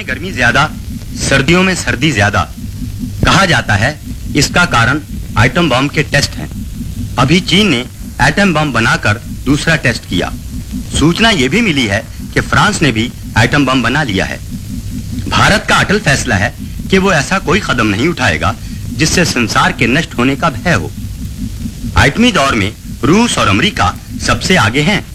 में गर्मी ज्यादा, सर्दियों में सर्दी ज्यादा। कहा जाता है इसका कारण एटम बम के टेस्ट हैं। अभी चीन ने एटम बम बनाकर दूसरा टेस्ट किया। सूचना यह भी मिली है कि फ्रांस ने भी एटम बम बना लिया है। भारत का अटल फैसला है कि वो ऐसा कोई कदम नहीं उठाएगा जिससे संसार के नष्ट होने का भय हो। एटमी दौर में रूस और अमेरिका सबसे आगे हैं।